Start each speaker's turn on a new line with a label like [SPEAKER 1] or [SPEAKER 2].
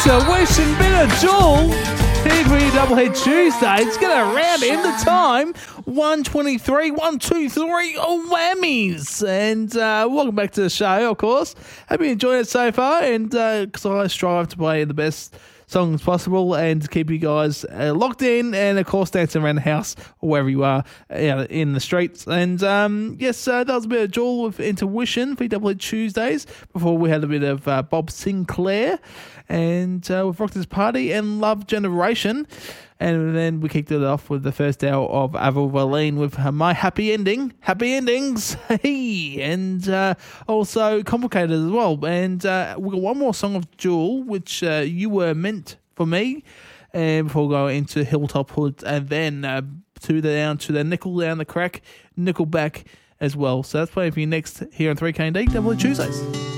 [SPEAKER 1] Wishing Bit of Jewel here for your Doublehead Tuesday. It's going to round in the time 123, 123 whammies. And welcome back to the show, of course. Hope you enjoyed it so far. And because I strive to play the best songs possible and to keep you guys locked in and, of course, dancing around the house or wherever you are in the streets. And, yes, that was a bit of Jewel with Intuition for Doublehead Tuesdays. Before we had a bit of Bob Sinclair and with Rock This Party and Love Generation. And then we kicked it off with the first hour of Avril Lavigne with My Happy Ending. Happy Endings. Hey. And also Complicated as well. And we've got one more song of Jewel, which You Were Meant for Me. And before we go into Hilltop Hoods and then down to the Nickel Down the Crack, Nickelback as well. So that's playing for you next here on 3K&D, Double Tuesdays.